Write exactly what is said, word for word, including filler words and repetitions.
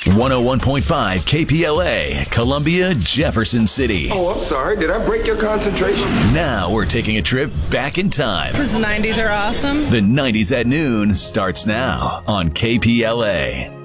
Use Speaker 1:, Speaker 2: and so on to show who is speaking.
Speaker 1: one oh one point five K P L A, Columbia, Jefferson City.
Speaker 2: Oh, I'm sorry. Did I break your concentration?
Speaker 1: Now we're taking a trip back in time.
Speaker 3: Because the nineties are awesome.
Speaker 1: The nineties at noon starts now on K P L A.